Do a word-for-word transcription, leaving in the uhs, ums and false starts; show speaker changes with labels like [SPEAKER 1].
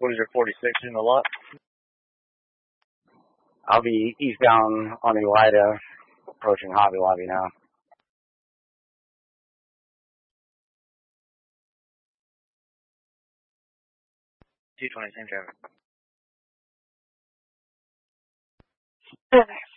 [SPEAKER 1] What is your forty-six in the lot?
[SPEAKER 2] I'll be eastbound on the Elida, approaching Hobby Lobby now.
[SPEAKER 1] two twenty, same traffic.